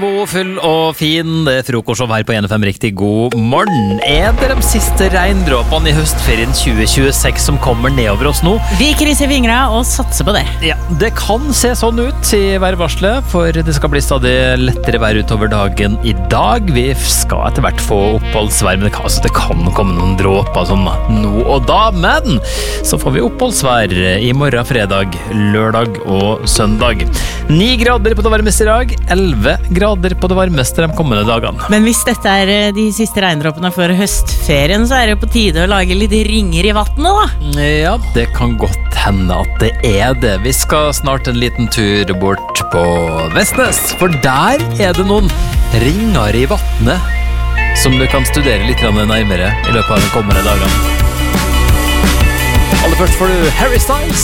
God, full og fin, det frokost her på 1FM. Riktig god morgen. Er det de siste regndråpene i høstferien 2026 som kommer nedover oss nå? Vi krysser fingra og satser på det. Ja, det kan se sånn ut i værvarselet, for det skal bli stadig lettere vær utover dagen i dag. Vi skal etter hvert få oppholdsvær, men det kan komme noen dråper sånn nå og da. Men så får vi oppholdsvær i morgen, fredag, lørdag og søndag. 9 grader på det varmeste i dag, 11 grader på det varmeste de kommende dagene. Men hvis dette er de siste regndråpene for høstferien, så er det jo på tide å lage litt ringer i vattnet, da. Ja, det kan godt hende at det er det. Vi skal snart en liten tur bort på Vestnes, for der er det noen ringer i vattnet som du kan studere litt nærmere i løpet av de kommende dagene. Aller først får du Harry Styles.